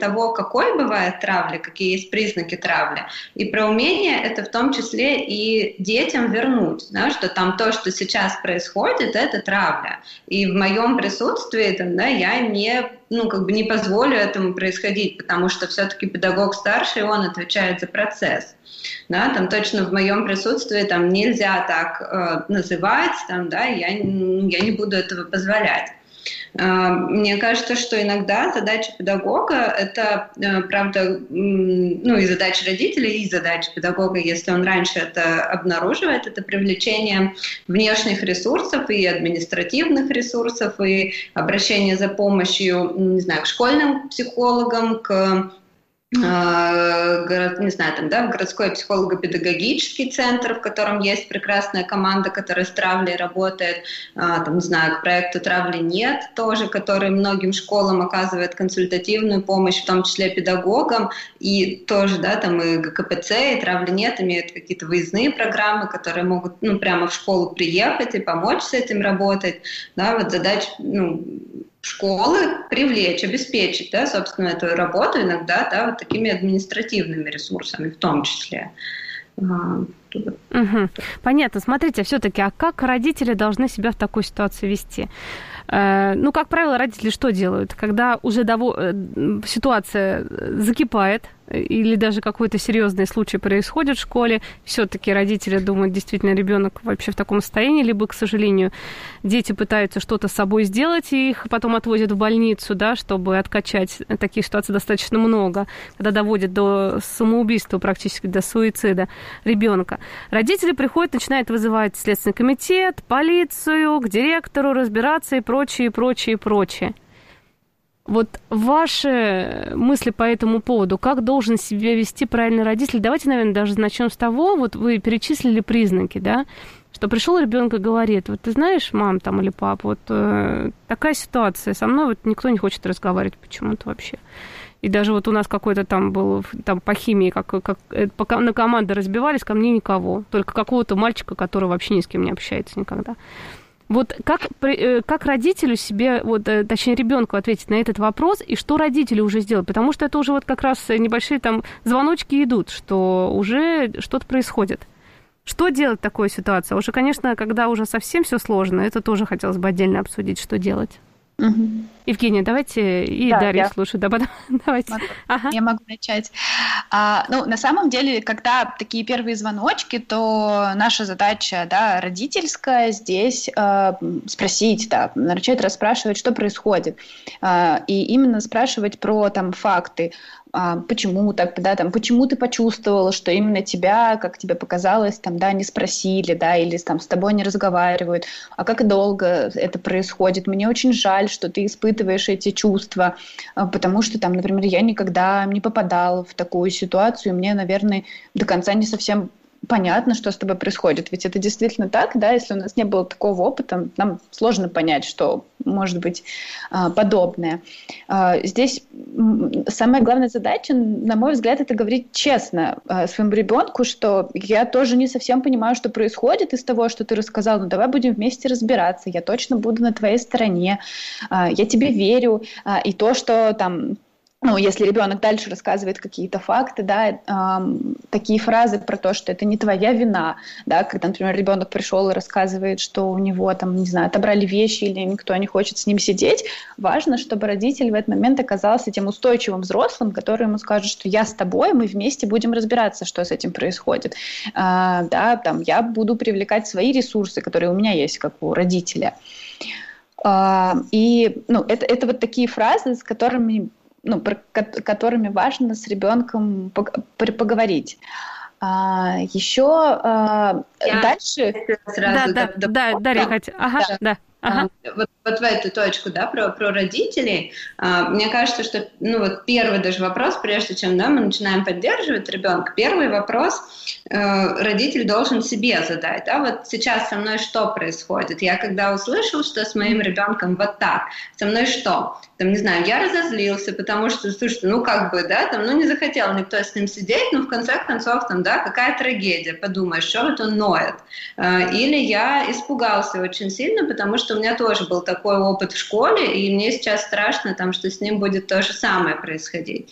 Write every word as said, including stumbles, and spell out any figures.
того, какой бывает травля, какие есть признаки травли, и про умение это в том числе и детям вернуть, да, что там то, что сейчас происходит, это травля. И в моем присутствии там, да, я не, ну, как бы не позволю этому происходить, потому что все-таки педагог старший, он отвечает за процесс. Да, там точно в моем присутствии там нельзя так э, называть, там, да, я, я не буду этого позволять. Э, мне кажется, что иногда задача педагога – это, э, правда, ну, и задача родителей, и задача педагога, если он раньше это обнаруживает, это привлечение внешних ресурсов и административных ресурсов, и обращение за помощью, не знаю, к школьным психологам, к не знаю, там, да, городской психолого-педагогический центр, в котором есть прекрасная команда, которая с травлей работает, там, не знаю, к проекту «Травли нет» тоже, который многим школам оказывает консультативную помощь, в том числе педагогам, и тоже, да, там и ГКПЦ, и «Травли нет» имеют какие-то выездные программы, которые могут, ну, прямо в школу приехать и помочь с этим работать, да, вот задача, ну, школы привлечь, обеспечить, да, собственно, эту работу иногда, да, вот такими административными ресурсами в том числе. Угу. Понятно. Смотрите, все-таки, а как родители должны себя в такой ситуации вести? Ну, как правило, родители что делают? Когда уже дово... ситуация закипает, или даже какой-то серьезный случай происходит в школе, все-таки родители думают, действительно, ребенок вообще в таком состоянии, либо, к сожалению, дети пытаются что-то с собой сделать, и их потом отвозят в больницу, да, чтобы откачать. Таких ситуаций достаточно много, когда доводят до самоубийства, практически до суицида ребенка. Родители приходят, начинают вызывать Следственный комитет, полицию, к директору разбираться и прочее, прочее, прочее. Вот ваши мысли по этому поводу, как должен себя вести правильный родитель? Давайте, наверное, даже начнем с того, вот вы перечислили признаки, да, что пришел ребенок и говорит, вот ты знаешь, мам там или пап, вот э, такая ситуация, со мной вот никто не хочет разговаривать почему-то вообще. И даже вот у нас какой-то там был, там по химии, как, как по, на команды разбивались, ко мне никого, только какого-то мальчика, который вообще ни с кем не общается никогда. Вот как, как родителю себе, вот, точнее, ребенку ответить на этот вопрос, и что родители уже сделают? Потому что это уже вот как раз небольшие там звоночки идут, что уже что-то происходит. Что делать в такой ситуации? Уже, конечно, когда уже совсем все сложно, это тоже хотелось бы отдельно обсудить, что делать. Угу. Евгения, давайте, и да, Дарья, я слушаю. Да, давайте. Могу. Ага. Я могу начать. А, ну, на самом деле, когда такие первые звоночки, то наша задача, да, родительская здесь э, спросить, да, начать расспрашивать, что происходит. Э, и именно спрашивать про там факты. Почему так, да, там, почему ты почувствовала, что именно тебя, как тебе показалось, там, да, не спросили, да, или там с тобой не разговаривают, а как долго это происходит. Мне очень жаль, что ты испытываешь эти чувства, потому что, там, например, я никогда не попадала в такую ситуацию, мне, наверное, до конца не совсем понятно, что с тобой происходит. Ведь это действительно так, да, если у нас не было такого опыта, нам сложно понять, что может быть а, подобное. А, здесь самая главная задача, на мой взгляд, это говорить честно а, своему ребенку, что я тоже не совсем понимаю, что происходит из того, что ты рассказал, но давай будем вместе разбираться, я точно буду на твоей стороне, а, я тебе верю, а, и то, что там... Ну, если ребенок дальше рассказывает какие-то факты, да, эм, такие фразы про то, что это не твоя вина, да, когда, например, ребенок пришел и рассказывает, что у него там, не знаю, отобрали вещи или никто не хочет с ним сидеть, важно, чтобы родитель в этот момент оказался тем устойчивым взрослым, который ему скажет, что я с тобой, мы вместе будем разбираться, что с этим происходит. Э, да, там, я буду привлекать свои ресурсы, которые у меня есть, как у родителя. Э, и, ну, это, это вот такие фразы, с которыми ну, про, которыми важно с ребенком поговорить. А, еще а, дальше... Сразу да, да, да, Дарья, хотя... ага, да. да. Ага. Вот, вот в эту точку, да, про, про родителей, а, мне кажется, что, ну, вот первый даже вопрос, прежде чем, да, мы начинаем поддерживать ребенка, первый вопрос э, родитель должен себе задать, да, вот сейчас со мной что происходит? Я когда услышал, что с моим ребенком вот так, со мной что? Там, не знаю, я разозлился, потому что, слушайте, ну, как бы, да, там, ну, не захотел никто с ним сидеть, но в конце концов, там, да, какая трагедия, подумаешь, что вот он ноет. Э, или я испугался очень сильно, потому что у меня тоже был такой опыт в школе, и мне сейчас страшно, там, что с ним будет то же самое происходить.